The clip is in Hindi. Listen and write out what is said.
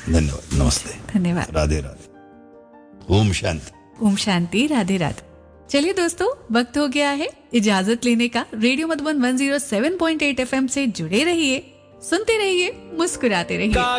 धन्यवाद, नमस्ते, धन्यवाद, राधे राधे, ओम शांति। ओम शांति, राधे राधे। चलिए दोस्तों, वक्त हो गया है इजाजत लेने का। रेडियो मधुबन 107.8 FM से जुड़े रहिए, सुनते रहिए, मुस्कुराते रहिए।